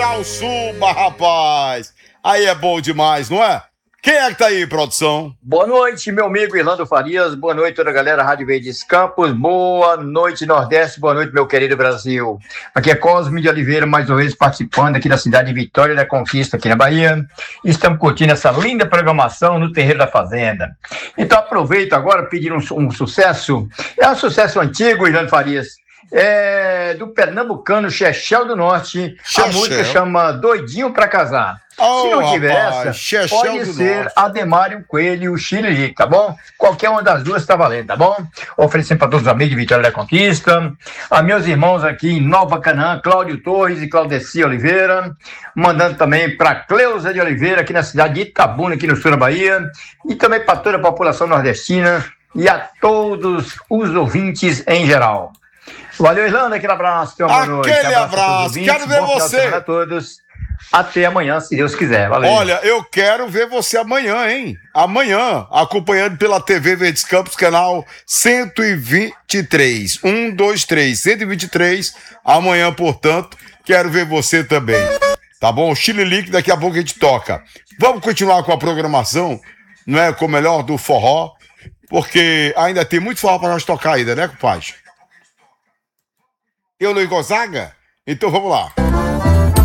Geral suba, rapaz. Aí é bom demais, não é? Quem é que tá aí, produção? Boa noite, meu amigo Irlando Farias. Boa noite, toda a galera Rádio Verdes Campos. Boa noite, Nordeste. Boa noite, meu querido Brasil. Aqui é Cosme de Oliveira, mais uma vez participando aqui da cidade de Vitória da Conquista, aqui na Bahia. Estamos curtindo essa linda programação no Terreiro da Fazenda. Então aproveito agora pedir um sucesso. É um sucesso antigo, Irlando Farias. É do pernambucano Chechel do Norte. Chechel. A música chama Doidinho pra Casar. Se não tiver essa, Chechel pode do ser Norte. Ademário Coelho e o Chile, tá bom? Qualquer uma das duas tá valendo, tá bom? Oferecendo para todos os amigos de Vitória da Conquista, a meus irmãos aqui em Nova Canaã, Cláudio Torres e Claudeci Oliveira, mandando também para Cleusa de Oliveira, aqui na cidade de Itabuna, aqui no sul da Bahia, e também para toda a população nordestina e a todos os ouvintes em geral. Valeu, Irlanda, aquele abraço, tenha uma boa noite. Aquele abraço, quero ver você. A todos. Até amanhã, se Deus quiser. Valeu. Olha, eu quero ver você amanhã, hein? Amanhã, acompanhando pela TV Verdes Campos, canal 123. 123. Amanhã, portanto, quero ver você também. Tá bom? Chililique, daqui a pouco a gente toca. Vamos continuar com a programação, não é? Com o melhor do forró, porque ainda tem muito forró pra nós tocar ainda, né, compadre? Eu, Luiz Gonzaga? Então vamos lá.